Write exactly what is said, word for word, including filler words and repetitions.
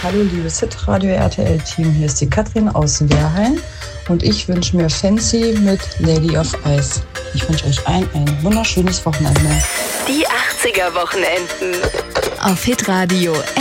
Hallo liebes Hitradio R T L-Team, hier ist die Katrin aus Wehrheim und ich wünsche mir Fancy mit Lady of Ice. Ich wünsche euch allen ein wunderschönes Wochenende. Die achtziger Wochenenden auf Hitradio